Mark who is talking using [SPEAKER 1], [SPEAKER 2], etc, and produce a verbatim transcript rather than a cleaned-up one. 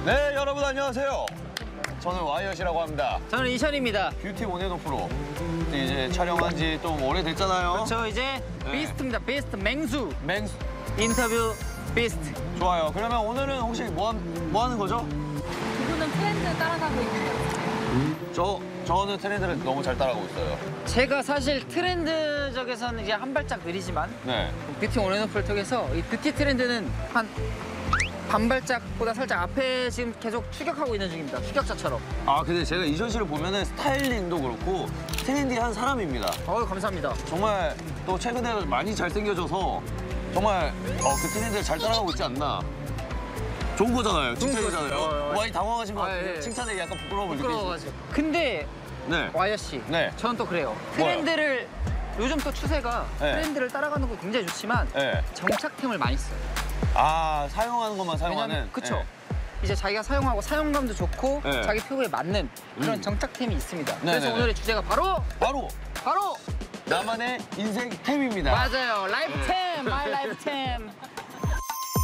[SPEAKER 1] 네, 여러분 안녕하세요. 저는 와이엇이라고 합니다.
[SPEAKER 2] 저는 이션입니다.
[SPEAKER 1] 뷰티 온앤오 프로. 이제 촬영한 지 좀 오래됐잖아요.
[SPEAKER 2] 저 이제
[SPEAKER 1] 네.
[SPEAKER 2] 비스트입니다. 비스트 맹수.
[SPEAKER 1] 맹수.
[SPEAKER 2] 인터뷰 비스트.
[SPEAKER 1] 좋아요. 그러면 오늘은 혹시 뭐, 한, 뭐 하는 거죠?
[SPEAKER 3] 두 분은 트렌드 따라가고 있는 거예요?
[SPEAKER 1] 저, 저는 트렌드를 너무 잘 따라가고 있어요.
[SPEAKER 2] 제가 사실 트렌드적에서는 이제 한 발짝 느리지만
[SPEAKER 1] 네.
[SPEAKER 2] 뷰티 온앤오프를 통해서 이 뷰티 트렌드는 한 반발짝보다 살짝 앞에 지금 계속 추격하고 있는 중입니다. 추격자처럼.
[SPEAKER 1] 아, 근데 제가 이션 씨를 보면은 스타일링도 그렇고 트렌디한 사람입니다.
[SPEAKER 2] 어우, 감사합니다.
[SPEAKER 1] 정말 또 최근에 많이 잘생겨져서 정말 어, 그 트렌드를 잘 따라가고 있지 않나. 좋은 거잖아요. 칭찬이잖아요.
[SPEAKER 2] 거죠. 어, 어.
[SPEAKER 1] 많이 당황하신 것
[SPEAKER 2] 아,
[SPEAKER 1] 같은데
[SPEAKER 2] 예.
[SPEAKER 1] 칭찬에 약간 부끄러움을 느끼시죠?
[SPEAKER 2] 부끄러워가지고. 근데
[SPEAKER 1] 네.
[SPEAKER 2] 와이어 씨,
[SPEAKER 1] 네.
[SPEAKER 2] 저는 또 그래요. 트렌드를 요즘 또 추세가
[SPEAKER 1] 네.
[SPEAKER 2] 트렌드를 따라가는 거 굉장히 좋지만
[SPEAKER 1] 네.
[SPEAKER 2] 정착템을 많이 써요.
[SPEAKER 1] 아, 사용하는 것만 사용하는.
[SPEAKER 2] 왜냐면 그쵸?
[SPEAKER 1] 네.
[SPEAKER 2] 이제 자기가 사용하고 사용감도 좋고
[SPEAKER 1] 네.
[SPEAKER 2] 자기 피부에 맞는 그런
[SPEAKER 1] 음.
[SPEAKER 2] 정착템이 있습니다.
[SPEAKER 1] 네,
[SPEAKER 2] 그래서
[SPEAKER 1] 네, 네.
[SPEAKER 2] 오늘의 주제가 바로
[SPEAKER 1] 바로
[SPEAKER 2] 바로
[SPEAKER 1] 나만의 인생템입니다.
[SPEAKER 2] 맞아요. 라이프템, 마이 라이프템.